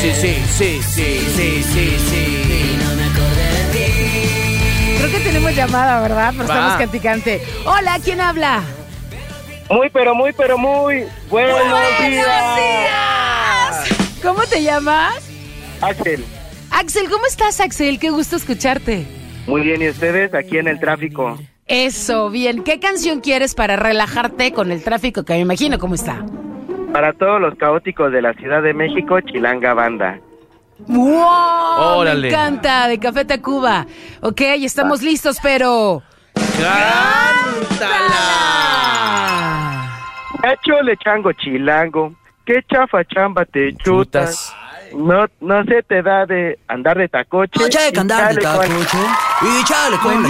Y no me acordé de ti. Creo que tenemos llamada, ¿verdad? Pero estamos canticante. Hola, ¿quién habla? Muy buenos días. ¿Cómo te llamas? Axel. Axel, ¿cómo estás, Axel? Qué gusto escucharte. Muy bien, ¿y ustedes? Aquí en el tráfico. Eso, bien. ¿Qué canción quieres para relajarte con el tráfico que me imagino cómo está? Para todos los caóticos de la Ciudad de México, Chilanga Banda. ¡Wow! Órale. Me encanta, de Café Tacuba. Ok, estamos listos, pero... ¡Cántala! Cacho le chango chilango, qué chafa chamba te chutas. No se te da de andar de tacoche. Noche que andar de tacoche y chale con la